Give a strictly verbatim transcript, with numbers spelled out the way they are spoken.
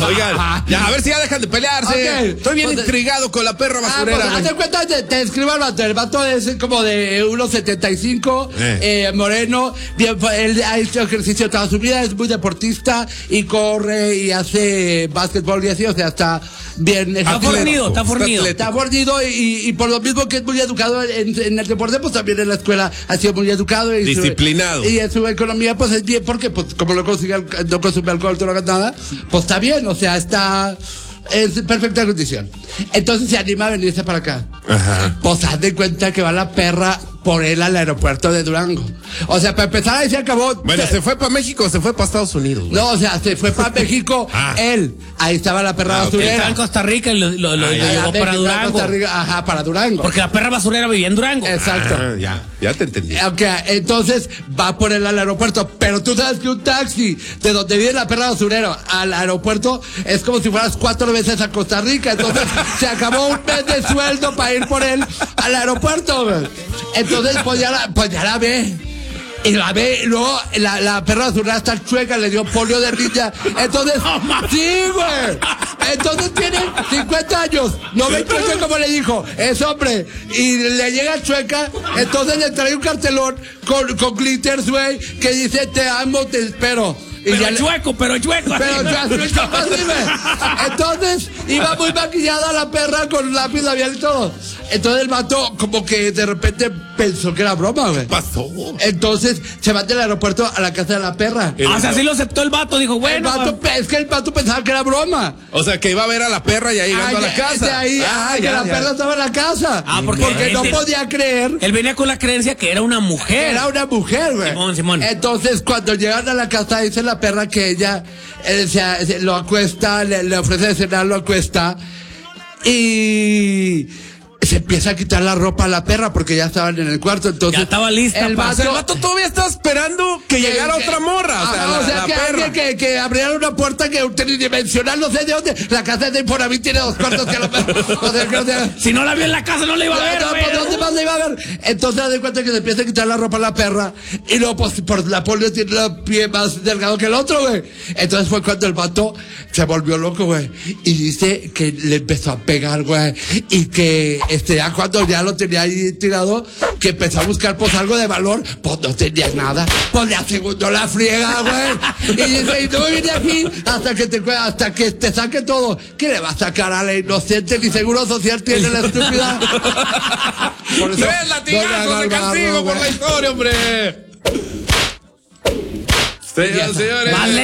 Oigan, ya, a ver si ya dejan de pelearse. Okay. Estoy bien pues, intrigado con la perra basurera. Ah, pues, hazte cuenta, te, te describo al vato. El vato es como de uno setenta y cinco, eh. eh, moreno. Bien, él ha hecho ejercicio toda su vida, es muy deportista y corre y hace básquetbol y así, o sea, está bien. Está fornido, está fornido. Está fornido y, y por lo mismo que es muy educado en, en el deporte, pues también en la escuela ha sido muy educado. Y disciplinado. Su, y en su economía, pues es bien, porque pues como no consigue, no consume alcohol, no nada, pues está bien, o sea, está en perfecta condición. Entonces se anima a venirse para acá. Ajá. Pues haz de cuenta que va la perra por él al aeropuerto de Durango. O sea, para empezar ahí se acabó. Bueno, ¿se, ¿se fue para México o se fue para Estados Unidos? No, o sea, se fue para México ah. él. Ahí estaba la perra ah, basurera. Estaba en Costa Rica y lo, lo, lo, ah, lo llevó para Durango. Costa Rica, ajá, para Durango. Porque la perra basurera vivía en Durango. Exacto. Ah, ya, ya te entendí. Okay, entonces va por él al aeropuerto. Pero tú sabes que un taxi de donde vive la perra basurera al aeropuerto es como si fueras cuatro veces a Costa Rica. Entonces se acabó un mes de sueldo para ir por él al aeropuerto. Entonces pues ya la, pues ya la ve. Y la ve, y luego la, la perra basurera está chueca, le dio polio de rilla. Entonces, sí, güey. Entonces tiene cincuenta años. No ve chueca como le dijo. Es hombre. Y le llega chueca. Entonces le trae un cartelón con, con glitters, güey, que dice: te amo, te espero. Y pero ya chueco, le... pero chueco. Pero chueco, así, entonces, iba muy maquillada la perra con lápiz labial y todo. Entonces el vato como que de repente pensó que era broma, güey. ¿Qué pasó? Entonces se va del aeropuerto a la casa de la perra. Ah, o sea, así lo aceptó el vato, dijo, bueno. El vato, es que el vato pensaba que era broma. O sea, que iba a ver a la perra ya llegando ah, a la casa. De ahí, ah, ah, que ya, la ya. perra estaba en la casa. Ah, porque, porque no podía creer. Él venía con la creencia que era una mujer. Era una mujer, güey. Simón, Simón. Entonces, cuando llegan a la casa, dice la perra que ella eh, se, se, lo acuesta, le, le ofrece de cenar, lo acuesta. Y se empieza a quitar la ropa a la perra porque ya estaban en el cuarto, entonces ya estaba lista. El vato, o sea, el vato todavía estaba esperando que, que llegara que, otra morra. O sea, ajá, la, o sea la que perra. alguien que, que abriera una puerta que tridimensional, no sé de dónde. La casa de Infonavit tiene dos cuartos que la perra. O sea, que, o sea, si no la vio en la casa, no la iba a ver. No, pues, ¿dónde más la iba a ver? Entonces se da cuenta que se empieza a quitar la ropa a la perra. Y luego, pues, por la polio tiene el pie más delgado que el otro, güey. Entonces fue cuando el vato se volvió loco, güey. Y dice que le empezó a pegar, güey. Y que, este, ya cuando ya lo tenía ahí tirado, que empezó a buscar pues algo de valor, pues no tenía nada, pues le aseguró la friega, güey. Y dice, y no vine aquí hasta que te hasta que te saque todo. ¿Qué le va a sacar a la inocente? Ni seguro social tiene la estúpida. Por eso, ¡tres latigazos de castigo por la historia, hombre! Señoras y señores.